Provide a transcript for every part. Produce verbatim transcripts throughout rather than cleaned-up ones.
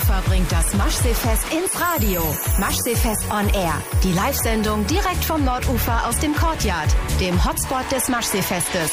Hannover bringt das Maschseefest ins Radio. Maschseefest on Air. Die Live-Sendung direkt vom Nordufer aus dem Courtyard, dem Hotspot des Maschseefestes.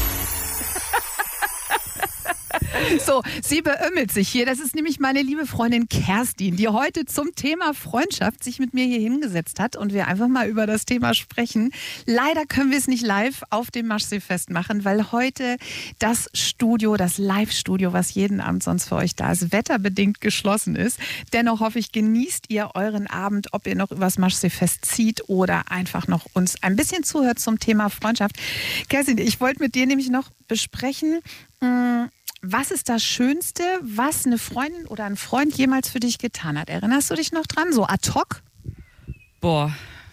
So, sie beömmelt sich hier. Das ist nämlich meine liebe Freundin Kerstin, die heute zum Thema Freundschaft sich mit mir hier hingesetzt hat und wir einfach mal über das Thema sprechen. Leider können wir es nicht live auf dem Maschseefest machen, weil heute das Studio, das Live-Studio, was jeden Abend sonst für euch da ist, wetterbedingt geschlossen ist. Dennoch hoffe ich, genießt ihr euren Abend, ob ihr noch übers Maschseefest zieht oder einfach noch uns ein bisschen zuhört zum Thema Freundschaft. Kerstin, ich wollte mit dir nämlich noch besprechen, mh, was ist das Schönste, was eine Freundin oder ein Freund jemals für dich getan hat? Erinnerst du dich noch dran? So ad hoc? Boah.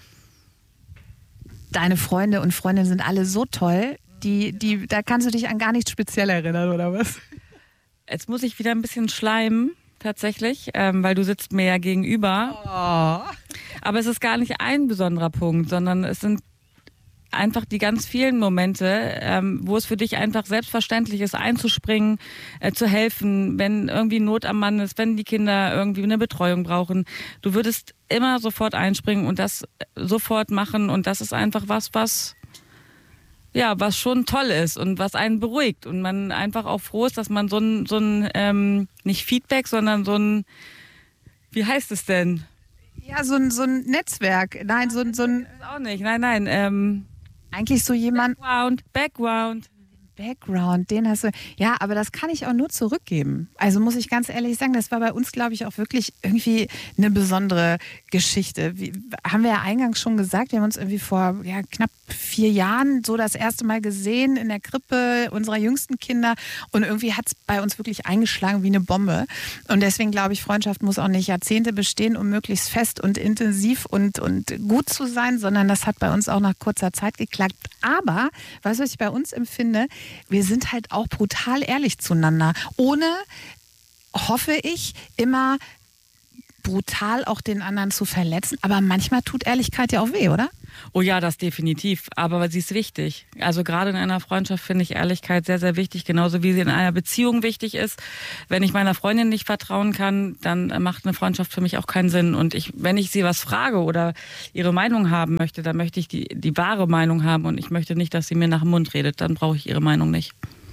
Deine Freunde und Freundinnen sind alle so toll, die, die, da kannst du dich an gar nichts speziell erinnern, oder was? Jetzt muss ich wieder ein bisschen schleimen, tatsächlich, ähm, weil du sitzt mir ja gegenüber. Oh. Aber es ist gar nicht ein besonderer Punkt, sondern es sind einfach die ganz vielen Momente, ähm, wo es für dich einfach selbstverständlich ist, einzuspringen, äh, zu helfen, wenn irgendwie Not am Mann ist, wenn die Kinder irgendwie eine Betreuung brauchen. Du würdest immer sofort einspringen und das sofort machen und das ist einfach was, was ja, was schon toll ist und was einen beruhigt und man einfach auch froh ist, dass man so ein, so ein ähm, nicht Feedback, sondern so ein, wie heißt es denn? Ja, so ein, so ein Netzwerk. Nein, so ein, so ein auch nicht, nein, nein, ähm, eigentlich so jemand. Background, Background. Background, den hast du. Ja, aber das kann ich auch nur zurückgeben. Also muss ich ganz ehrlich sagen, das war bei uns, glaube ich, auch wirklich irgendwie eine besondere Geschichte. Wie, haben wir ja eingangs schon gesagt, wir haben uns irgendwie vor ja, knapp vier Jahren so das erste Mal gesehen in der Krippe unserer jüngsten Kinder und irgendwie hat es bei uns wirklich eingeschlagen wie eine Bombe. Und deswegen glaube ich, Freundschaft muss auch nicht Jahrzehnte bestehen, um möglichst fest und intensiv und, und gut zu sein, sondern das hat bei uns auch nach kurzer Zeit geklappt. Aber, weißt du, was ich bei uns empfinde, wir sind halt auch brutal ehrlich zueinander. Ohne, hoffe ich, immer brutal auch den anderen zu verletzen. Aber manchmal tut Ehrlichkeit ja auch weh, oder? Oh ja, das definitiv. Aber sie ist wichtig. Also gerade in einer Freundschaft finde ich Ehrlichkeit sehr, sehr wichtig. Genauso wie sie in einer Beziehung wichtig ist. Wenn ich meiner Freundin nicht vertrauen kann, dann macht eine Freundschaft für mich auch keinen Sinn. Und ich, wenn ich sie was frage oder ihre Meinung haben möchte, dann möchte ich die, die wahre Meinung haben. Und ich möchte nicht, dass sie mir nach dem Mund redet. Dann brauche ich ihre Meinung nicht.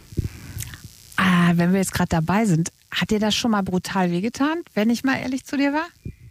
Ah, wenn wir jetzt gerade dabei sind, hat dir das schon mal brutal wehgetan, wenn ich mal ehrlich zu dir war?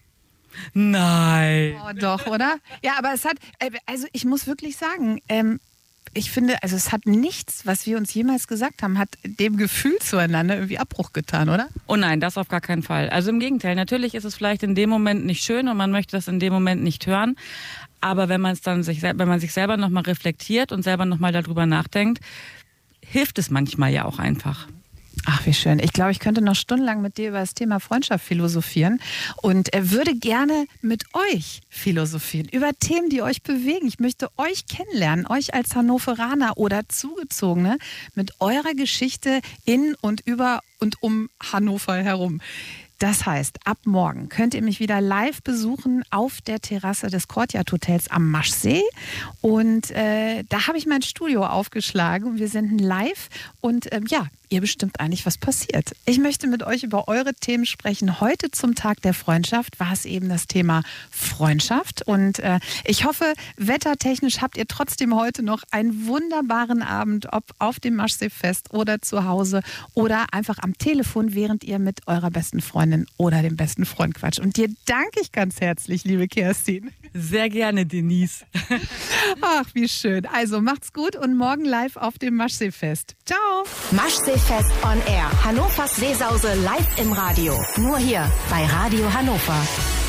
Nein. Oh, doch, oder? Ja, aber es hat, also ich muss wirklich sagen, ähm, ich finde, also es hat nichts, was wir uns jemals gesagt haben, hat dem Gefühl zueinander irgendwie Abbruch getan, oder? Oh nein, das auf gar keinen Fall. Also im Gegenteil, natürlich ist es vielleicht in dem Moment nicht schön und man möchte das in dem Moment nicht hören. Aber wenn man es dann sich, wenn man sich selber nochmal reflektiert und selber nochmal darüber nachdenkt, hilft es manchmal ja auch einfach. Ach, wie schön. Ich glaube, ich könnte noch stundenlang mit dir über das Thema Freundschaft philosophieren und er würde gerne mit euch philosophieren, über Themen, die euch bewegen. Ich möchte euch kennenlernen, euch als Hannoveraner oder Zugezogene mit eurer Geschichte in und über und um Hannover herum. Das heißt, ab morgen könnt ihr mich wieder live besuchen auf der Terrasse des Courtyard Hotels am Maschsee. Und äh, da habe ich mein Studio aufgeschlagen und wir senden live. Und ähm, ja, ihr bestimmt eigentlich, was passiert. Ich möchte mit euch über eure Themen sprechen. Heute zum Tag der Freundschaft war es eben das Thema Freundschaft. Und äh, ich hoffe, wettertechnisch habt ihr trotzdem heute noch einen wunderbaren Abend, ob auf dem Maschseefest oder zu Hause oder einfach am Telefon, während ihr mit eurer besten Freundin oder dem besten Freund quatscht. Und dir danke ich ganz herzlich, liebe Kerstin. Sehr gerne, Denise. Ach, wie schön. Also macht's gut und morgen live auf dem Maschseefest. Ciao. Maschseefest on Air. Hannovers Seesause live im Radio. Nur hier bei Radio Hannover.